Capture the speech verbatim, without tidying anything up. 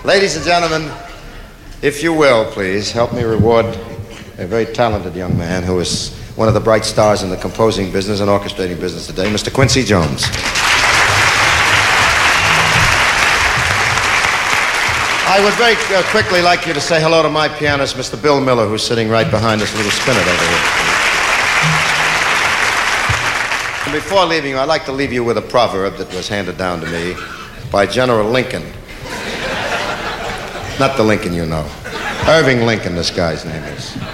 Ladies and gentlemen, if you will, please, help me reward a very talented young man who is one of the bright stars in the composing business and orchestrating business today, Mister Quincy Jones. I would very uh, quickly like you to say hello to my pianist, Mister Bill Miller, who's sitting right behind this little spinet over here. And before leaving you, I'd like to leave you with a proverb that was handed down to me by General Lincoln. Not the Lincoln you know. Irving Lincoln, this guy's name is.